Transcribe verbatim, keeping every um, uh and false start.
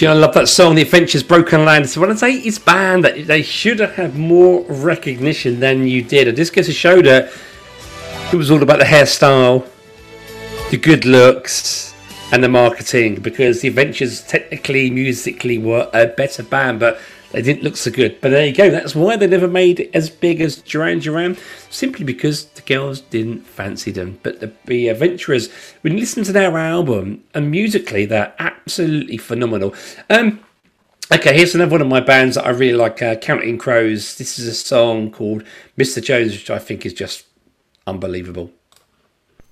you know, I love that song, The Adventures Broken Land. It's one of the eighties band that they should have had more recognition than you did. It just goes to show that it was all about the hairstyle, the good looks, and the marketing, because the Adventures technically, musically were a better band, but they didn't look so good. But there you go. That's why they never made it as big as Duran Duran, simply because the girls didn't fancy them. But the, the Adventurers, when you listen to their album, and musically, they're absolutely phenomenal. Um, okay, here's another one of my bands that I really like, uh, Counting Crows. This is a song called Mister Jones, which I think is just unbelievable.